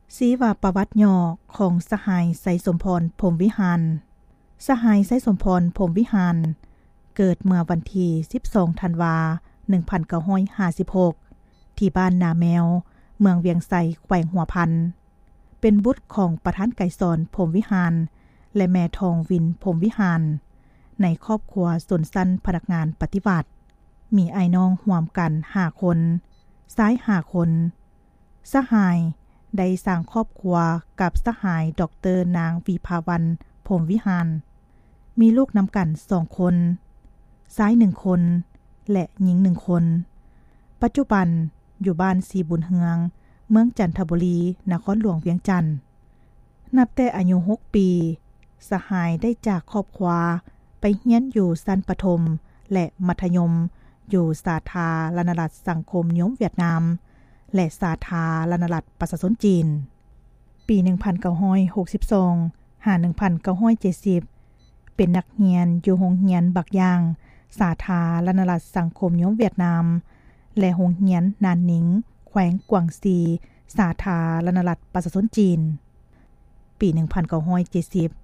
ชีวประวัติย่อของสหายไสสมพรพรหมวิหารสหายไสสมพรพรหมวิหารเกิดเมื่อวันที่12ธันวา1956ที่บ้านนาแมวเมืองเวียงไสแขวงหัวพันเป็นบุตรของประธานไกรสอนพรหมวิหารและแม่ทองวินพรหมวิหารในครอบครัวส่วนสั้นพนักงานปฏิบัติมีไอ้น้องร่วมกัน5คนซ้าย5คนสหายได้สร้างครอบครัวกับสหายดร.นางวิภาวันพรหมวิหารมีลูกนำกัน2คนซ้าย1คนและหญิง1คนปัจจุบันอยู่บ้านสีบุญเฮืองเมืองจันทบุรีนครหลวงเวียงจันทน์นับแต่อายุ6ปีสหายได้จากครอบครัวไปเรียนอยู่ชั้นประถมและมัธยมอยู่สาธารณรัฐสังคมนิยมเวียดนามและสาธารณรัฐประชาชนจีนปี1962 1970เป็นนักเรียนอยู่โรงเรียนบักย่างสาธารณรัฐสังคมนิยมเวียดนามและโรงเรียนนานหนิงแขวงกวางซีสาธารณรัฐประชาชนจีนปี1970